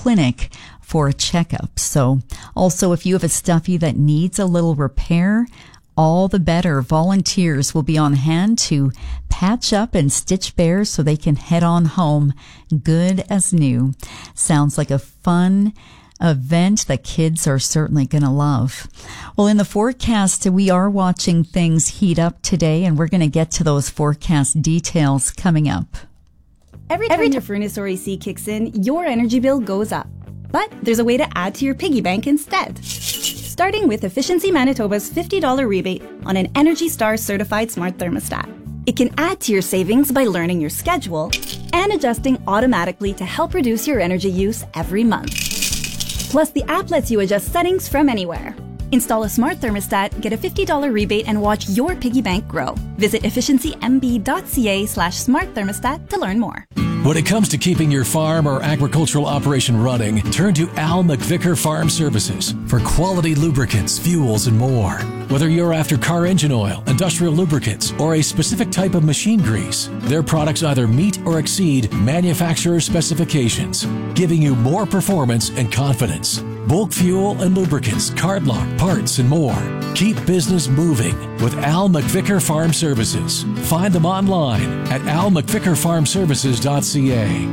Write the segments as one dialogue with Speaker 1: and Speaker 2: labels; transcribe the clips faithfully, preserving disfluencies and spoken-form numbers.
Speaker 1: clinic for a checkup. So also, if you have a stuffy that needs a little repair, all the better. Volunteers will be on hand to patch up and stitch bears so they can head on home good as new. Sounds like a fun event that kids are certainly going to love. Well, in the forecast, we are watching things heat up today, and we're going to get to those forecast details coming up.
Speaker 2: Every time Every t- your furnace or A C kicks in, your energy bill goes up. But there's a way to add to your piggy bank instead. Starting with Efficiency Manitoba's fifty dollars rebate on an Energy Star certified smart thermostat. It can add to your savings by learning your schedule and adjusting automatically to help reduce your energy use every month. Plus, the app lets you adjust settings from anywhere. Install a smart thermostat, get a fifty dollars rebate, and watch your piggy bank grow. Visit efficiencymb.ca slash smart thermostat to learn more.
Speaker 3: When it comes to keeping your farm or agricultural operation running, turn to Al McVicker Farm Services for quality lubricants, fuels, and more. Whether you're after car engine oil, industrial lubricants, or a specific type of machine grease, their products either meet or exceed manufacturer specifications, giving you more performance and confidence. Bulk fuel and lubricants, card lock, parts, and more. Keep business moving with Al McVicker Farm Services. Find them online at al mcvicker farm services dot c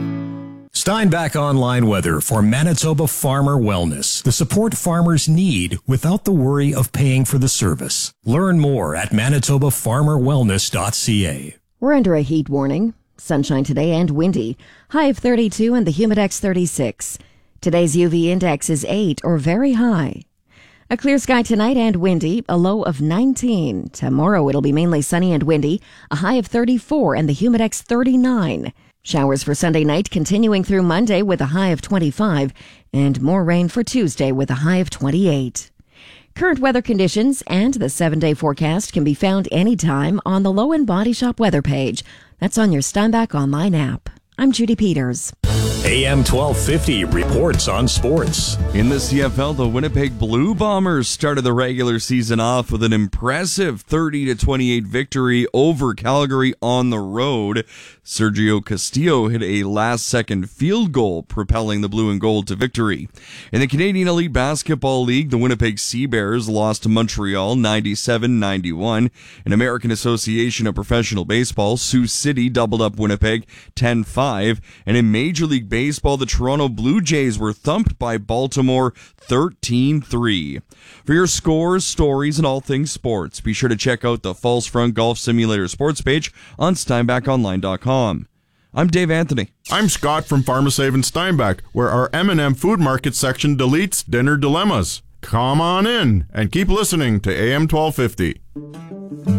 Speaker 3: a.
Speaker 4: Steinbach Online Weather for Manitoba Farmer Wellness. The support farmers need without the worry of paying for the service. Learn more at manitoba farmer wellness dot c a.
Speaker 5: We're under a heat warning. Sunshine today and windy. High of thirty-two and the Humidex thirty-six. Today's U V index is eight or very high. A clear sky tonight and windy, a low of nineteen. Tomorrow it'll be mainly sunny and windy, a high of thirty-four and the Humidex thirty-nine. Showers for Sunday night continuing through Monday with a high of twenty-five, and more rain for Tuesday with a high of twenty-eight. Current weather conditions and the seven-day forecast can be found anytime on the Low End Body Shop weather page. That's on your Steinbach Online app. I'm Judy Peters.
Speaker 4: A M twelve fifty reports on sports.
Speaker 6: In the C F L, the Winnipeg Blue Bombers started the regular season off with an impressive thirty to twenty-eight victory over Calgary on the road. Sergio Castillo hit a last-second field goal, propelling the Blue and Gold to victory. In the Canadian Elite Basketball League, the Winnipeg Sea Bears lost to Montreal ninety-seven ninety-one. In American Association of Professional Baseball, Sioux City doubled up Winnipeg ten five. And in Major League Baseball, the Toronto Blue Jays were thumped by Baltimore thirteen three. For your scores, stories, and all things sports, be sure to check out the False Front Golf Simulator sports page on steinbach online dot com. I'm Dave Anthony.
Speaker 7: I'm Scott from Pharmasave in Steinbach, where our M and M Food Market section deletes dinner dilemmas. Come on in and keep listening to A M twelve fifty.